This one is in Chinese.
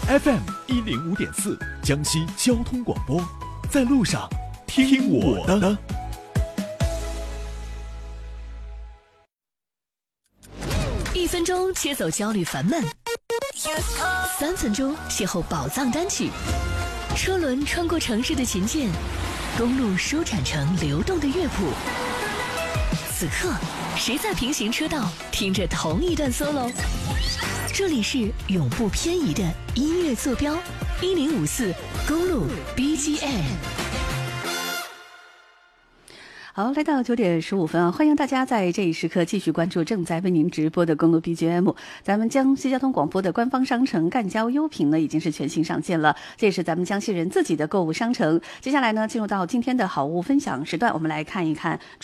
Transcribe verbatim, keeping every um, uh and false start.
F M 一零五点四，江西交通广播，在路上听我的。 一分钟切走焦虑烦闷，三分钟邂逅宝藏单曲。车轮穿过城市的琴键，公路舒展成流动的乐谱。此刻，谁在平行车道听着同一段 solo？ 这里是永不偏移的音乐坐标，一零五四公路 B G M。 好，来到九点十五分啊，欢迎大家在这一时刻继续关注正在为您直播的公路 B G M。咱们江西交通广播的官方商城赣交优品呢，已经是全新上线了，这也是咱们江西人自己的购物商城。接下来呢，进入到今天的好物分享时段，我们来看一看